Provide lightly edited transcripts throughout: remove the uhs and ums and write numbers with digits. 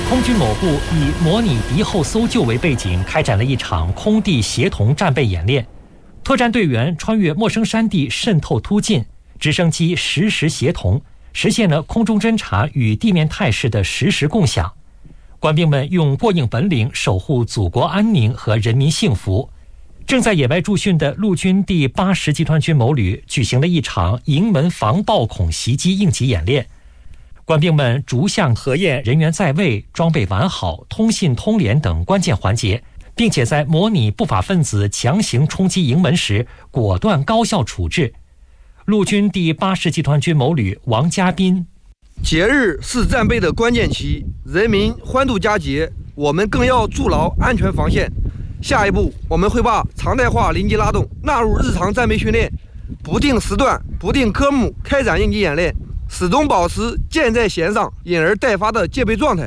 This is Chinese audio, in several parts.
空军某部以模拟敌后搜救为背景，开展了一场空地协同战备演练。特战队员穿越陌生山地渗透突进，直升机实时协同，实现了空中侦察与地面态势的实时共享。官兵们用过硬本领守护祖国安宁和人民幸福。正在野外驻训的陆军第80集团军某旅举行了一场营门防暴恐袭击应急演练。官兵们逐项核验人员在位、装备完好、通信通联等关键环节，并且在模拟不法分子强行冲击营门时果断高效处置。陆军第80集团军某旅王家斌： 节日是战备的关键期，人民欢度佳节，我们更要筑牢安全防线。下一步，我们会把常态化临机拉动纳入日常战备训练，不定时段、不定科目开展应急演练，始终保持箭在弦上、引而待发的戒备状态。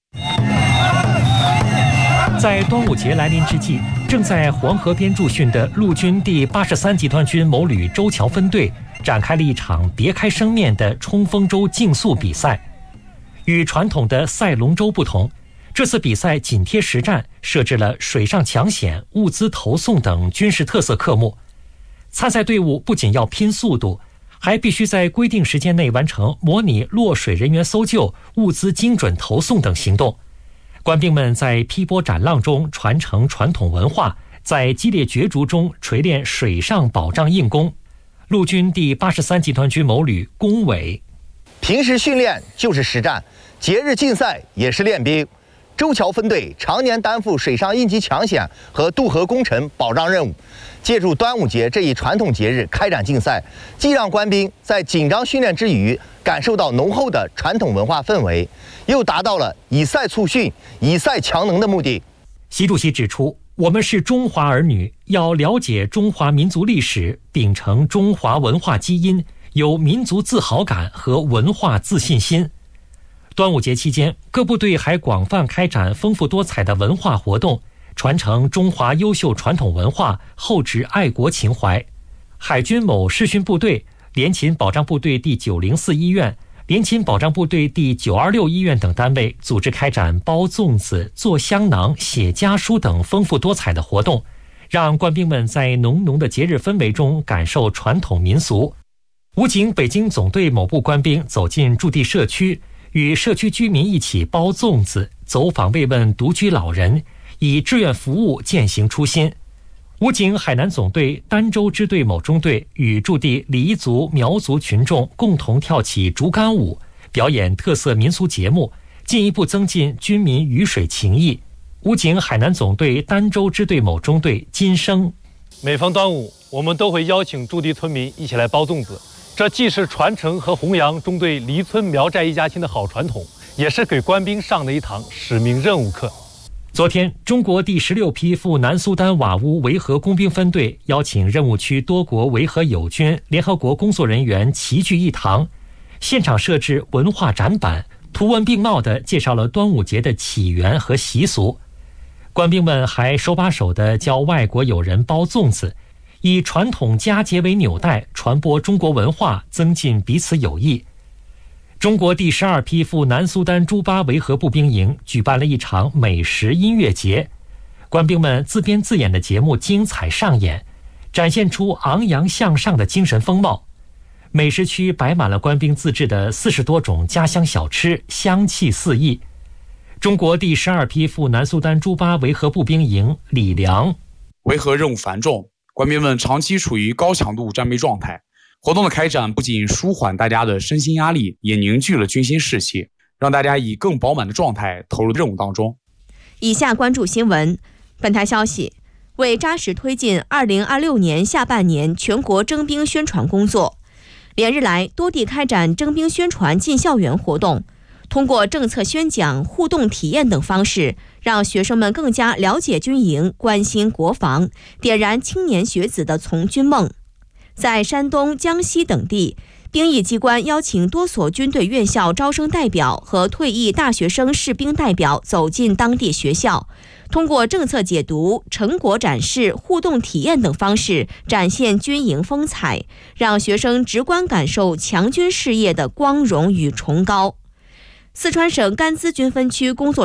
在端午节来临之际，正在黄河边驻训的陆军第83集团军某旅周桥分队展开了一场别开生面的冲锋舟竞速比赛。与传统的赛龙舟不同，这次比赛紧贴实战，设置了水上抢险、物资投送等军事特色科目。参赛队伍不仅要拼速度，还必须在规定时间内完成模拟落水人员搜救、物资精准投送等行动。官兵们在劈波斩浪中传承传统文化，在激烈角逐中锤炼水上保障硬功。陆军第83集团军某旅龚伟： 平时训练就是实战，节日竞赛也是练兵。周桥分队常年担负水上应急抢险和渡河工程保障任务，借助端午节这一传统节日开展竞赛，既让官兵在紧张训练之余感受到浓厚的传统文化氛围，又达到了以赛促训、以赛强能的目的。 习主席指出，我们是中华儿女，要了解中华民族历史，秉承中华文化基因，有民族自豪感和文化自信心。端午节期间，各部队还广泛开展丰富多彩的文化活动，传承中华优秀传统文化，厚植爱国情怀。海军某视训部队、联勤保障部队第904医院、联勤保障部队第926医院等单位组织开展包粽子、做香囊、写家书等丰富多彩的活动，让官兵们在浓浓的节日氛围中感受传统民俗。武警北京总队某部官兵走进驻地社区，与社区居民一起包粽子，走访慰问独居老人，以志愿服务践行初心。武警海南总队儋州支队某中队与驻地黎族、苗族群众共同跳起竹竿舞，表演特色民俗节目，进一步增进军民鱼水情谊。武警海南总队儋州支队某中队金生： 每逢端午，我们都会邀请驻地村民一起来包粽子，这既是传承和弘扬中队黎村苗寨一家亲的好传统，也是给官兵上的一堂使命任务课。 昨天，中国第16批赴南苏丹瓦乌维和工兵分队邀请任务区多国维和友军、联合国工作人员齐聚一堂，现场设置文化展板，图文并茂地介绍了端午节的起源和习俗。官兵们还手把手地教外国友人包粽子，以传统佳节为纽带，传播中国文化，增进彼此友谊。中国第12批赴南苏丹朱巴维和步兵营举办了一场美食音乐节，官兵们自编自演的节目精彩上演，展现出昂扬向上的精神风貌。美食区摆满了官兵自制的40多种家乡小吃，香气四溢。中国第12批赴南苏丹朱巴维和步兵营李良： 维和任务繁重，官兵们长期处于高强度战备状态，活动的开展不仅舒缓大家的身心压力，也凝聚了军心士气，让大家以更饱满的状态投入任务当中。 以下关注新闻。本台消息，为扎实推进2026年下半年全国征兵宣传工作，连日来多地开展征兵宣传进校园活动，通过政策宣讲、互动体验等方式，让学生们更加了解军营，关心国防，点燃青年学子的从军梦。在山东、江西等地，兵役机关邀请多所军队院校招生代表和退役大学生士兵代表走进当地学校，通过政策解读、成果展示、互动体验等方式展现军营风采，让学生直观感受强军事业的光荣与崇高。四川省甘孜军分区工作